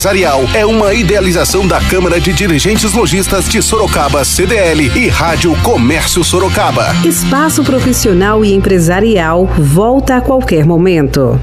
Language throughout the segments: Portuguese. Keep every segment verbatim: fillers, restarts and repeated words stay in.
Empresarial é uma idealização da Câmara de Dirigentes Lojistas de Sorocaba, C D L, e Rádio Comércio Sorocaba. Espaço profissional e empresarial volta a qualquer momento.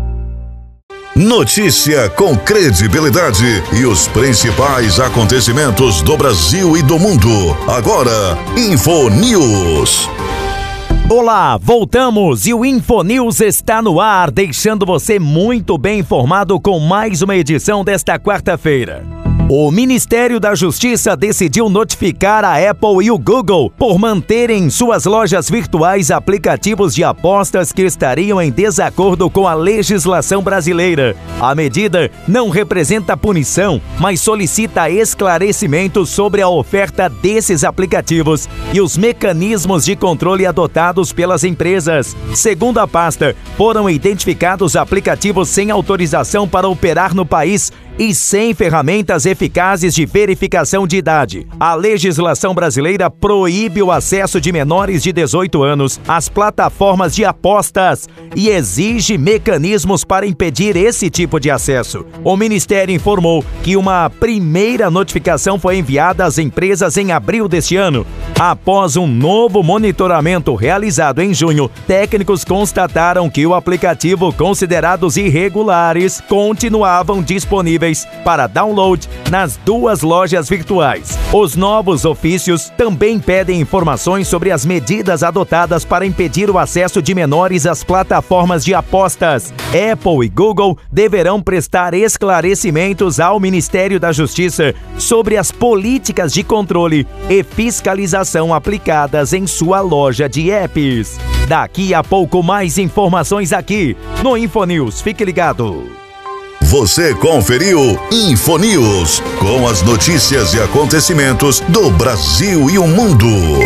Notícia com credibilidade e os principais acontecimentos do Brasil e do mundo. Agora, InfoNews. Olá, voltamos e o InfoNews está no ar, deixando você muito bem informado com mais uma edição desta quarta-feira. O Ministério da Justiça decidiu notificar a Apple e o Google por manterem em suas lojas virtuais aplicativos de apostas que estariam em desacordo com a legislação brasileira. A medida não representa punição, mas solicita esclarecimentos sobre a oferta desses aplicativos e os mecanismos de controle adotados pelas empresas. Segundo a pasta, foram identificados aplicativos sem autorização para operar no país e sem ferramentas eficazes de verificação de idade. A legislação brasileira proíbe o acesso de menores de dezoito anos às plataformas de apostas e exige mecanismos para impedir esse tipo de acesso. O Ministério informou que uma primeira notificação foi enviada às empresas em abril deste ano. Após um novo monitoramento realizado em junho, técnicos constataram que o aplicativo considerados irregulares continuavam disponíveis para download nas duas lojas virtuais. Os novos ofícios também pedem informações sobre as medidas adotadas para impedir o acesso de menores às plataformas de apostas. Apple e Google deverão prestar esclarecimentos ao Ministério da Justiça sobre as políticas de controle e fiscalização aplicadas em sua loja de apps. Daqui a pouco mais informações aqui no InfoNews. Fique ligado. Você conferiu InfoNews, com as notícias e acontecimentos do Brasil e o mundo.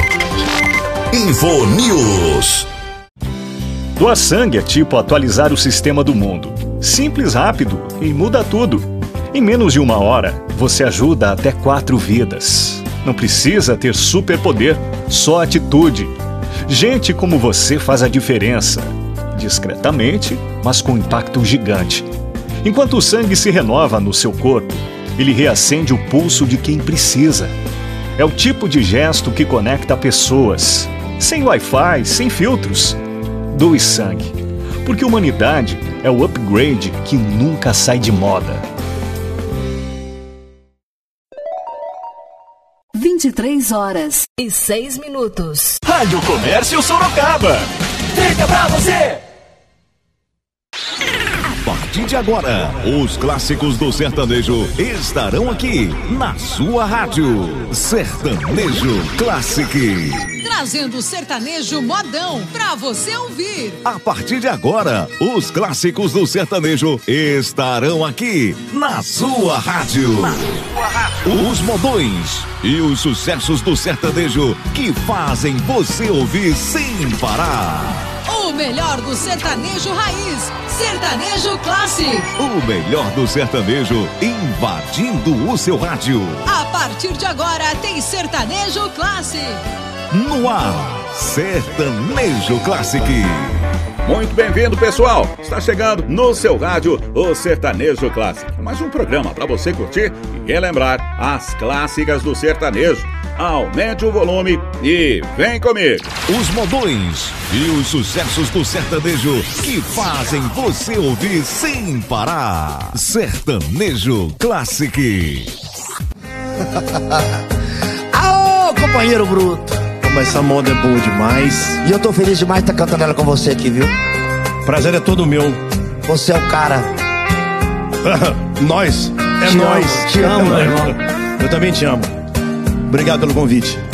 InfoNews. Doar sangue é tipo atualizar o sistema do mundo. Simples, rápido e muda tudo. Em menos de uma hora, você ajuda até quatro vidas. Não precisa ter superpoder, só atitude. Gente como você faz a diferença. Discretamente, mas com impacto gigante. Enquanto o sangue se renova no seu corpo, ele reacende o pulso de quem precisa. É o tipo de gesto que conecta pessoas. Sem Wi-Fi, sem filtros. Doe sangue. Porque humanidade é o upgrade que nunca sai de moda. vinte e três horas e seis minutos. Rádio Comércio Sorocaba. Fica pra você! A partir de agora, os clássicos do sertanejo estarão aqui na sua rádio. Sertanejo Classic. Trazendo o sertanejo modão pra você ouvir. A partir de agora, os clássicos do sertanejo estarão aqui na sua rádio. Na sua rádio. Os modões e os sucessos do sertanejo que fazem você ouvir sem parar. O melhor do sertanejo raiz, Sertanejo Classic. O melhor do sertanejo invadindo o seu rádio. A partir de agora tem Sertanejo Classic. No ar, Sertanejo Classic. Muito bem-vindo, pessoal! Está chegando no seu rádio o Sertanejo Classic. Mais um programa para você curtir e relembrar as clássicas do sertanejo. Aumente o volume e vem comigo. Os modões e os sucessos do sertanejo que fazem você ouvir sem parar. Sertanejo Classic. Aô, companheiro bruto. Mas essa moda é boa demais. E eu tô feliz demais de estar cantando ela com você aqui, viu? Prazer é todo meu. Você é o cara. Nós. É te nós. Amo, te amo, meu irmão. Eu também te amo. Obrigado pelo convite.